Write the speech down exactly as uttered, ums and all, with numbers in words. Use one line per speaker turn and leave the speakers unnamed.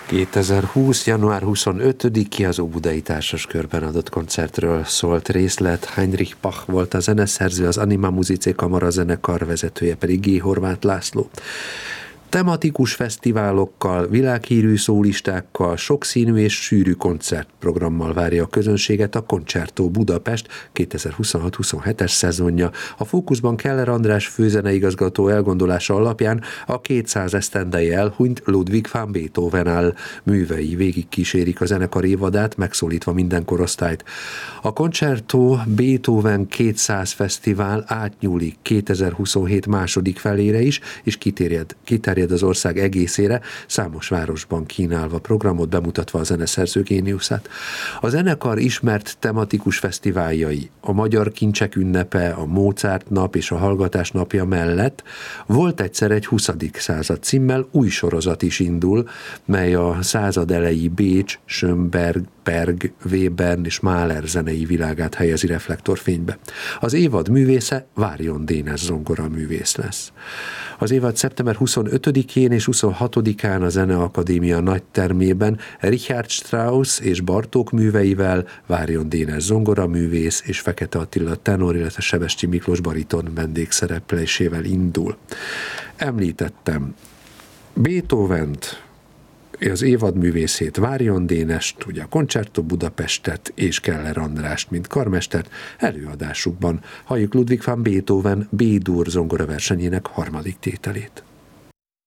kétezer-húsz. január huszonötödike az Óbudai Társaskörben adott koncertről szólt részlet. Heinrich Pach volt a zeneszerző, az Anima Musicae Kamara zenekar vezetője pedig G. Horváth László. Tematikus fesztiválokkal, világhírű szólistákkal, sokszínű és sűrű koncertprogrammal várja a közönséget a Concerto Budapest kétezer-huszonhat-huszonhetes szezonja. A fókuszban Keller András főzeneigazgató elgondolása alapján a kétszáz esztendei elhunyt Ludwig van Beethoven áll. Művei végigkísérik a zenekar évadát, megszólítva minden korosztályt. A Concerto Beethoven kétszáz fesztivál átnyúlik kétezer-huszonhét második felére is, és kitérjed, kitérjed az ország egészére, számos városban kínálva programot, bemutatva a zeneszerző géniuszát. A zenekar ismert tematikus fesztiváljai, a Magyar Kincsek ünnepe, a Mozart nap és a Hallgatás napja mellett volt egyszer egy huszadik század címmel új sorozat is indul, mely a század elejé Bécs, Schönberg, Berg, Webern és Mahler zenei világát helyezi reflektorfénybe. Az évad művésze Várjon Dénes zongora művész lesz. Az évad szeptember huszonötödikén és huszonhatodikán a Zeneakadémia nagytermében Richard Strauss és Bartók műveivel, Várjon Dénes zongora művész és Fekete Attila tenor, illetve Sebestyi Miklós bariton vendégszereplésével indul. Említettem Beethovent, az évadművészét, Várjon Dénest, ugye a Concerto Budapestet és Keller Andrást, mint karmestert. Előadásukban halljuk Ludwig van Beethoven B-dur zongoraversenyének harmadik tételét.